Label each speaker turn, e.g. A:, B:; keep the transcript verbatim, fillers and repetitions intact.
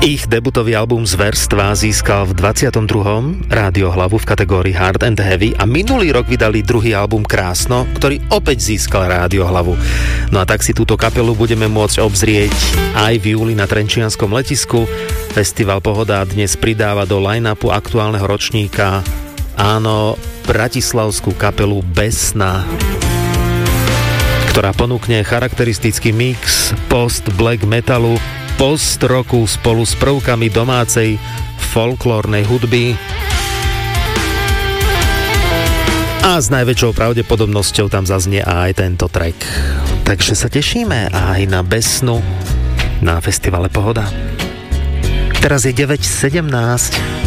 A: Ich debutový album Zverstva získal v dvadsiatom druhom Rádio Hlavu v kategórii Hard and Heavy a minulý rok vydali druhý album Krásno, ktorý opäť získal Rádio Hlavu. No a tak si túto kapelu budeme môcť obzrieť aj v júli na Trenčianskom letisku. Festival Pohoda dnes pridáva do line-upu aktuálneho ročníka, áno, bratislavskú kapelu Besna, ktorá ponúkne charakteristický mix post-black metalu, post-rocku spolu s prvkami domácej folklórnej hudby a s najväčšou pravdepodobnosťou tam zaznie aj tento track. Takže sa tešíme aj na Besnu na festivale Pohoda. Teraz je deväť sedemnásť.